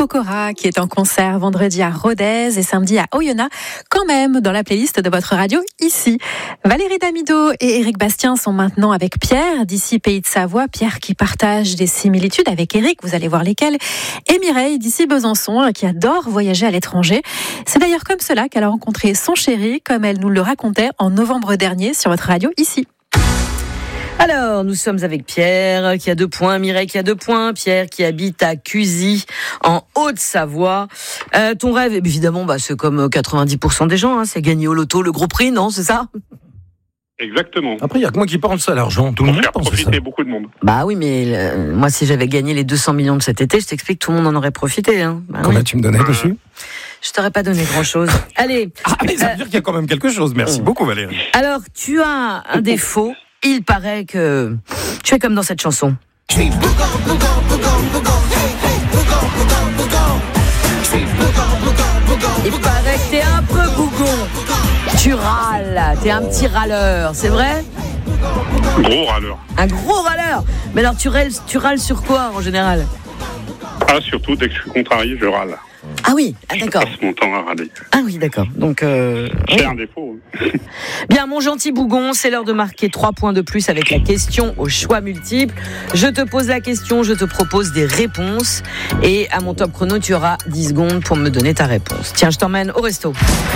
Pokora qui est en concert vendredi à Rodez et samedi à Oyonnax, quand même dans la playlist de votre radio ici. Valérie Damido et Éric Bastien sont maintenant avec Pierre d'ici Pays de Savoie. Pierre qui partage des similitudes avec Éric, vous allez voir lesquelles. Et Mireille d'ici Besançon qui adore voyager à l'étranger. C'est d'ailleurs comme cela qu'elle a rencontré son chéri, comme elle nous le racontait en novembre dernier sur votre radio ici. Alors, nous sommes avec Pierre qui a 2 points, Mireille qui a 2 points, Pierre qui habite à Cuzy, en Haute-Savoie. Ton rêve, évidemment, c'est comme 90% des gens, c'est gagner au loto le gros prix, non, c'est ça ? Exactement. Après, il n'y a que moi qui pense à l'argent. Tout le monde pense à ça. Profiter beaucoup de monde. Bah oui, mais moi, si j'avais gagné les 200 millions de cet été, je t'explique, tout le monde en aurait profité. Combien tu me donnais dessus ? Je t'aurais pas donné grand-chose. Allez. Mais ça veut dire qu'il y a quand même quelque chose. Merci beaucoup, Valérie. Alors, tu as un défaut. Il paraît que tu es comme dans cette chanson. Il paraît que t'es un peu bougon. Tu râles, t'es un petit râleur, c'est vrai ? Gros râleur. Un gros râleur. Mais alors tu râles sur quoi en général ? Surtout dès que je suis contrarié, je râle. Ah oui, d'accord. Je passe mon temps à râler. Ah oui, d'accord. Donc c'est un défaut. Bien, mon gentil bougon, c'est l'heure de marquer 3 points de plus avec la question au choix multiple. Je te pose la question, je te propose des réponses. Et à mon top chrono, tu auras 10 secondes pour me donner ta réponse. Tiens, je t'emmène au resto.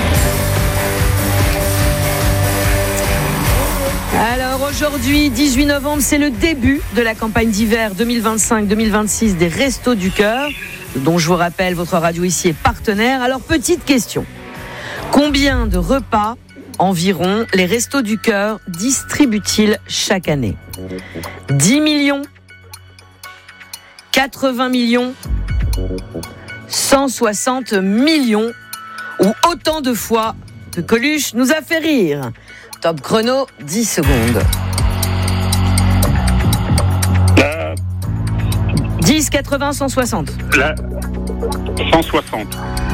Alors aujourd'hui, 18 novembre, c'est le début de la campagne d'hiver 2025-2026 des Restos du Cœur, dont je vous rappelle, votre radio ici est partenaire. Alors, petite question. Combien de repas environ les Restos du Cœur distribuent-ils chaque année ? 10 millions ? 80 millions ? 160 millions ? Ou autant de fois que Coluche nous a fait rire ? Top chrono, 10 secondes. 10, 80, 160. 160.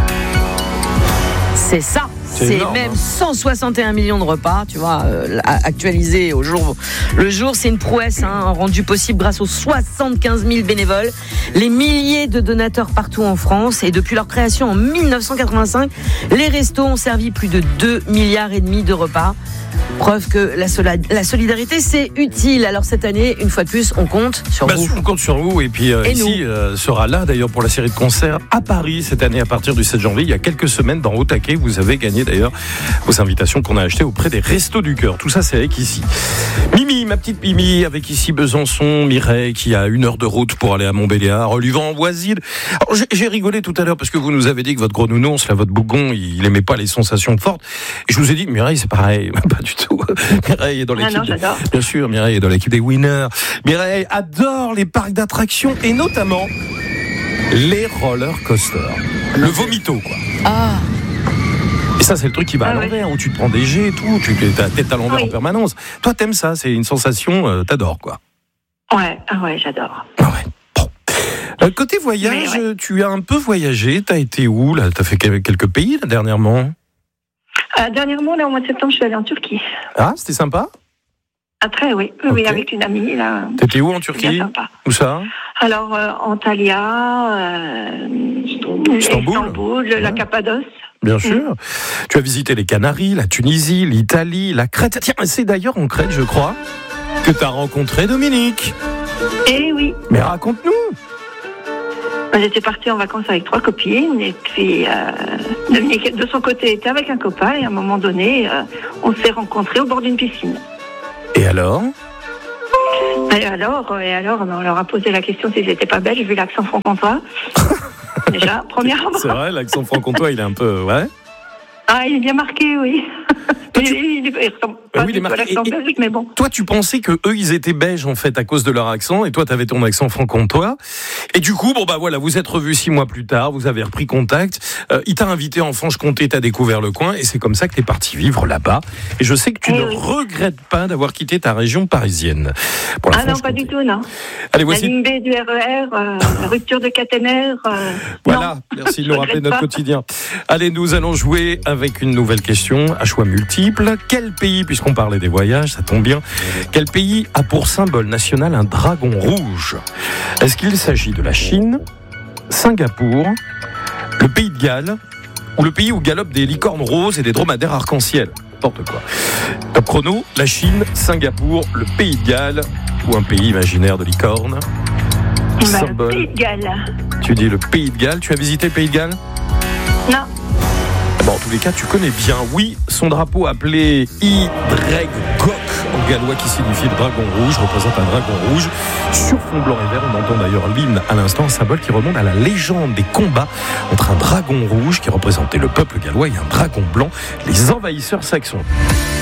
C'est ça. C'est énorme, même 161 millions de repas, tu vois, actualisés au jour le jour. C'est une prouesse rendue possible grâce aux 75 000 bénévoles, les milliers de donateurs partout en France. Et depuis leur création en 1985, les restos ont servi plus de 2,5 milliards de repas. Preuve que la solidarité, c'est utile. Alors cette année, une fois de plus, on compte sur vous. On compte sur vous. Et puis ici sera là d'ailleurs pour la série de concerts à Paris cette année à partir du 7 janvier. Il y a quelques semaines dans Au Taquet, vous avez gagné d'ailleurs vos invitations qu'on a achetées auprès des Restos du Cœur. Tout ça, c'est avec ici. Mimi, ma petite Mimi, avec ici Besançon. Mireille qui a 1 heure de route pour aller à Montbéliard. Olivan-Voisine. Alors, j'ai rigolé tout à l'heure parce que vous nous avez dit que votre gros nounours, là, votre bougon, il aimait pas les sensations fortes. Et je vous ai dit, Mireille, c'est pareil. Pas du tout. Mireille est dans l'équipe. J'adore. Bien sûr, Mireille est dans l'équipe des winners. Mireille adore les parcs d'attractions et notamment les roller coasters. Le vomito, quoi. Ah. Et ça, c'est le truc qui va à l'envers, où tu te prends des jets et tout, tu as la tête à l'envers en permanence. Toi, t'aimes ça, c'est une sensation, t'adores, quoi. Ouais, j'adore. Ah ouais. Bon. Côté voyage, tu as un peu voyagé, t'as été où, là ? T'as fait quelques pays, là, dernièrement ? Dernièrement, là, au mois de septembre, je suis allée en Turquie. Ah, c'était sympa ? Après, oui, Okay. avec une amie, là. T'étais où en Turquie ? Bien sympa. Où ça ? Alors, Antalya, Istanbul, la Cappadoce. Bien sûr. Tu as visité les Canaries, la Tunisie, l'Italie, la Crète. Tiens, c'est d'ailleurs en Crète, je crois, que tu as rencontré Dominique. Eh oui. Mais raconte-nous. J'étais partie en vacances avec 3 copines et puis Dominique, de son côté, était avec un copain et à un moment donné, on s'est rencontrés au bord d'une piscine. Et alors ? Et alors, on leur a posé la question s'ils n'étaient pas belges, vu l'accent franc-comtois. Déjà, premièrement. C'est vrai, l'accent franc-comtois, il est un peu... Ouais. Ah, il est bien marqué, oui. Il ressemble pas il est marqué. à l'accent belge, mais bon. Toi, tu pensais que eux, ils étaient belges, en fait, à cause de leur accent, et toi, t'avais ton accent franc-comtois. Et du coup, voilà, vous êtes revus 6 mois plus tard, vous avez repris contact. Il t'a invité en Franche-Comté, t'as découvert le coin, et c'est comme ça que t'es parti vivre là-bas. Et je sais que tu ne regrettes pas d'avoir quitté ta région parisienne. Ah non, pas du tout, non. Allez, voici. La ligne B du RER, la rupture de caténaire. Voilà, non. merci de nous rappeler notre quotidien. Allez, nous allons jouer avec une nouvelle question à choix multiples. Quel pays, puisqu'on parlait des voyages, ça tombe bien, quel pays a pour symbole national un dragon rouge ? Est-ce qu'il s'agit de la Chine, Singapour, le pays de Galles ou le pays où galopent des licornes roses et des dromadaires arc-en-ciel. N'importe quoi. Top chrono, la Chine, Singapour, le pays de Galles ou un pays imaginaire de licornes. Le pays de Galles. Tu dis le pays de Galles. Tu as visité le pays de Galles ? Non. Bon, en tous les cas, tu connais bien. Oui, son drapeau appelé Y-Gok en gallois qui signifie le dragon rouge, représente un dragon rouge. Sur fond blanc et vert, on entend d'ailleurs l'hymne à l'instant, un symbole qui remonte à la légende des combats entre un dragon rouge qui représentait le peuple gallois et un dragon blanc, les envahisseurs saxons.